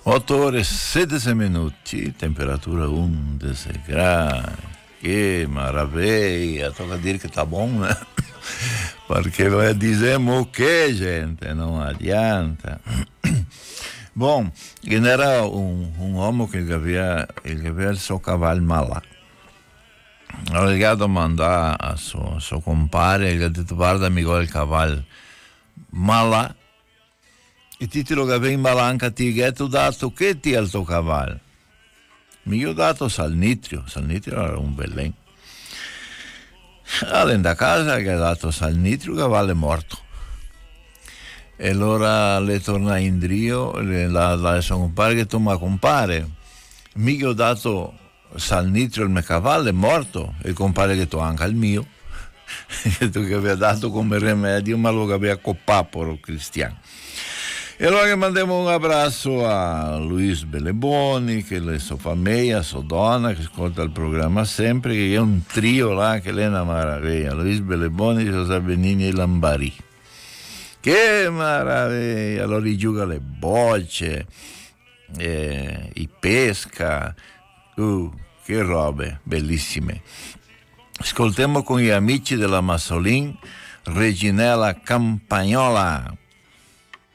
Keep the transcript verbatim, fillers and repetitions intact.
otto ore e sedici minuti, temperatura undici gradi. Che meraviglia, tocca dire che sta buono, eh? Perché lo diciamo che gente, non adianta. Bom, era un, un uomo che aveva, che aveva il suo cavallo malato. Allora gli ha domandato a suo, suo compare, gli ha detto guarda amico il cavallo malato, il titolo che aveva in balanca ti ha dato che ti al tuo cavallo? Mi ho dato Salnitrio, Salnitrio era un bell'en. Allora da casa gli ha dato Salnitrio, il cavallo è morto. E allora le torna in Drio, le, la, la suo compare che tu mi compare, mi ho dato Salnitrio, il mio cavallo è morto, e compare che tu anche il mio, che tu che aveva dato come remedio, ma lo aveva coppato cristiano. E allora che mandiamo un abbraccio a Luis Belleboni, che è sua famiglia, sua donna, che ascolta il programma sempre, che è un trio là, che è una meraviglia, Luis Belleboni, Giuseppe Benigni e Lambari. Che meraviglia, allora gioca le bocce, eh, i pesca, uh, che robe bellissime. Ascoltiamo con gli amici della Massolin, Reginella Campagnola.